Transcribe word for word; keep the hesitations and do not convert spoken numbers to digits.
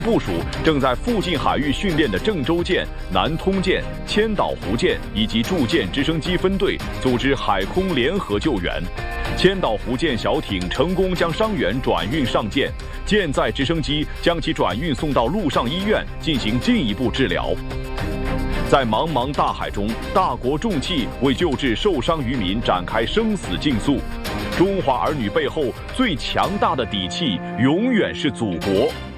部署正在附近海域训练的郑州舰、南通舰、千岛湖舰以及驻舰直升机分队，组织海空联合救援。千岛湖舰小艇成功将伤员转运上舰，舰载直升机将其转运送到陆上医院进行进一步治疗。在茫茫大海中，大国重器为救治受伤渔民展开生死竞速。中华儿女背后最强大的底气，永远是祖国。